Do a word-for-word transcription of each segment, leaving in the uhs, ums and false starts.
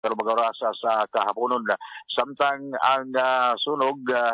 pero mag-orasa sa kahaponon. Samtang ang uh, sunog uh,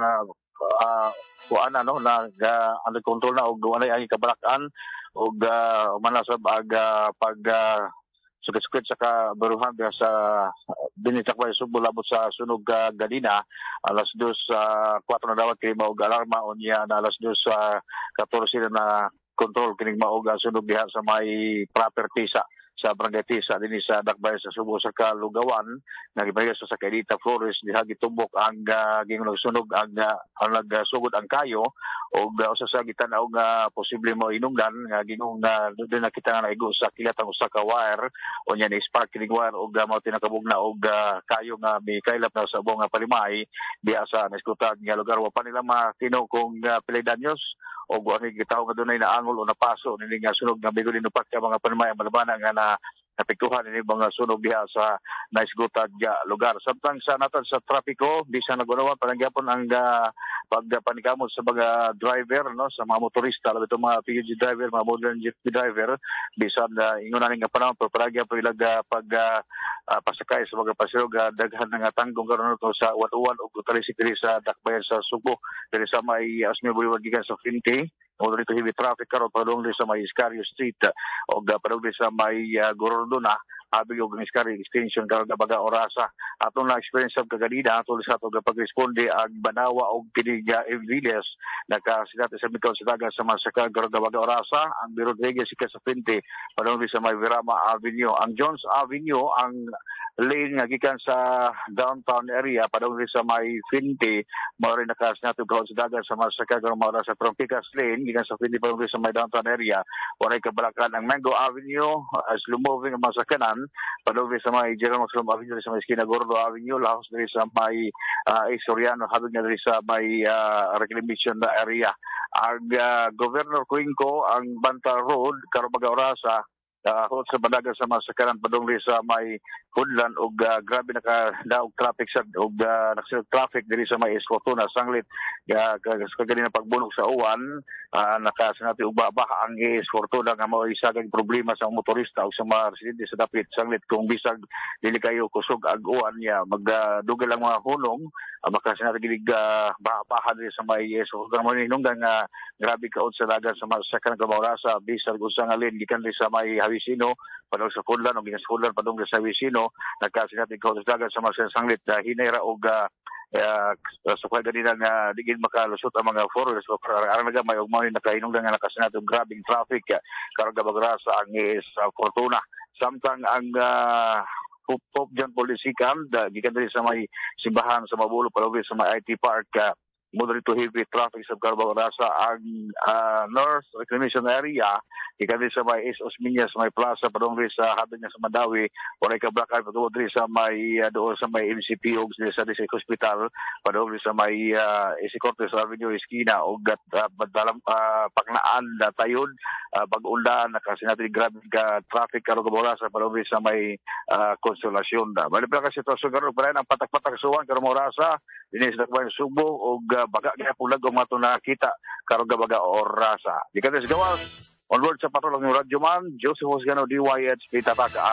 uh, kuan ano nag uh, under control na og wala ang kabalakan og uh, manasab ag uh, pag uh, sukit-sukit sa kabaruhan sa binitakbay Subo labot sa sunog uh, ganina alas dos sa uh, kwatro na dawat kay maog alarma unya na alas dos sa katorse na control kining maog sunog diha sa may property sa sa barangay Tisa dinhi sa Dakbayan sa Subo sa Kalugawan nagibaya sa Sacaidita Flores diha gitumbok ang uh, gingon sunog ang uh, ang nagsugod ang kayo og uh, usa sa gitan-aw nga posible mo inungdan nga ginong uh, doon nakita nga naigo sa kilat ang usa ka wire unya ni spark kining wire og uh, mao tinakabugna og uh, kayo nga may kailap na sa buong nga palimay diha sa naskutan nga lugar wa pa nila makino kung uh, pilay danyos og ani gitaw nga dunay naangol o napaso nini nga sunog nga bigo dinupak ka mga palimay ang malabana nga na napiktuhan ini mga sunog diha sa naisgutan nga lugar. Samtang sa natan sa trapiko, bisan nagunawan palangyapon ang uh, pagpanikamot sa mga driver, no, sa mga motorista, labi itong mga P U G driver, mga modern G P driver, bisan uh, ingunanin nga panahon, pagpalagya po ilag uh, pag uh, uh, pasakay sa mga pasirog, uh, daghan nga tanggong karoon ito sa Uwan-Uwan o Talisik diri sa Dakbayan sa Subo, diri sa may Asmio Boulevard gikan sa Finti. O dito heavy traffic karon padung sa may Iscario Street o padung sa may uh, Gorondona abig og Iscario extension karon baga orasa atong na experience sa kaganina atol sa atong pagresponde ang Banawa og Piniga Enviles nakasinati sa mikon sa dagat sa masaka karon baga orasa ang Biro Rodriguez sa Pinte padung sa may Virama Avenue ang Jones Avenue ang lane nga gikan sa downtown area padung sa may Pinte mao rin nakasinati sa dagat sa masaka karon mao sa Trompicas Lane gikan sa Pinte padung sa may downtown area walay kabalakan ang Mango Avenue uh, slow moving ang masakanan padung sa may General Muslim Avenue sa may Esquina Gordo Avenue lahos diri sa may uh, Soriano habig na diri sa may uh, reclamation na area ang uh, Governor Cuenco ang Banta Road karon baga orasa Uh, sa badagan sa masakaran padung sa may Hudlan og uh, grabe nakadaog traffic sa og uh, nakasirog traffic diri sa may Esfortuna sanglit uh, kagani na pagbunog sa uwan uh, nakasanati og baba ang Esfortuna nga mao isagag problema sa motorista ug sa mga residente sa dapit sanglit kung bisag dili kayo kusog ag uwan niya magdugal uh, ang mga hulong uh, makasanati gilig uh, baha diri sa may Esfortuna mo ninunggan nga uh, grabe kaod sa dagan sa masakaran kabaurasa bisag usa nga lane gikan sa may Hawisino padung sa Hudlan o ginas Hudlan padung sa Hawisino nagkasinati kaod sa dagan sa mga sanglit uh, hinera og uh, Uh, sa so, ganina nga digin makalusot ang mga foreigners so aran naga may ugmaw ni nakahinungdan nga nakasinatong grabing traffic uh, karon gabagrasa ang is uh, Fortuna samtang ang uh, Pop John Polisikan gikan diri sa may simbahan sa Mabulo palagi sa may I T Park uh, moderate to heavy traffic sa Carbagrasa ang uh, North Reclamation Area gikan sa may East Osmeña sa may plaza padung sa habig sa Mandawi walay kablakan padung sa may uh, doon sa may M C P og sa District Hospital padung sa may uh, Isicortes Avenue Esquina og uh, dalam uh, pagnaan na tayon uh, bag-unda nakasinati grabe ka traffic karon Carbagrasa padung sa may uh, Consolacion da bali pa ka sitwasyon karon para ang patak-patak suwan karon Morasa dinhi sa Dakbayan Subo og uh, baga kaya pulag ang mga nakita karon baga orasa di ka gawas onward sa patulong ng Radyo Man Joseph Hosgano D Y H P Tataka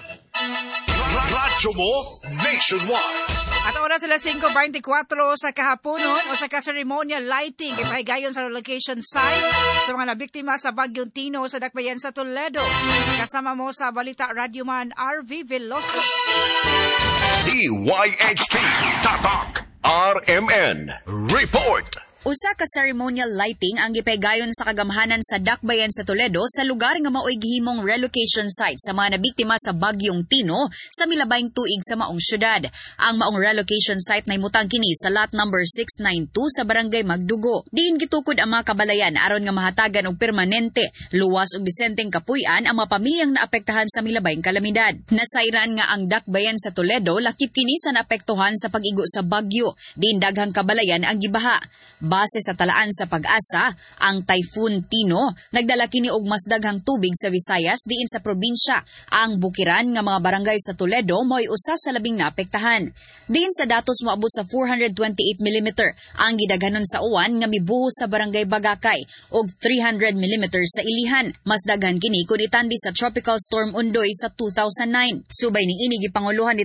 Radyo mo Nationwide. At oras sila five twenty-four sa kahaponon o sa kaseremonial lighting ipahigayon sa location site sa mga nabiktima sa Bagyong Tino sa Dakbayan sa Toledo. Kasama mo sa Balita Radyo Man R V Veloso. D Y H P Tatak R M N Report. Usa ka ceremonial lighting ang gipahigayon sa kagamhanan sa Dakbayan sa Toledo sa lugar nga mao'y gihimong relocation site sa mga nabiktima sa Bagyong Tino sa milabayng tuig sa maong syudad. Ang maong relocation site na imutang kini sa lot number six ninety-two sa Barangay Magdugo. Diin gitukod ang mga kabalayan aron nga mahatagan og permanente, luwas ug disenteng kapuy-an ang mga pamilyang naapektahan sa milabayng kalamidad. Nasairan nga ang Dakbayan sa Toledo lakip kini sa naapektuhan sa pag-igo sa bagyo. Diin daghang kabalayan ang gibaha. Base sa talaan sa Pag-asa, ang Typhoon Tino nagdala kini og mas daghang tubig sa Visayas diin sa probinsya. Ang bukiran nga mga barangay sa Toledo mo'y usa sa labing naapektahan. Diin sa datos moabot sa four hundred twenty-eight millimeter ang gidaghanon sa uwan nga mibuhos sa barangay Bagakay og three hundred millimeter sa Ilihan. Mas daghan kini kun itandi sa Tropical Storm Undoy sa two thousand nine. Subay ning ini gipanguluhan ni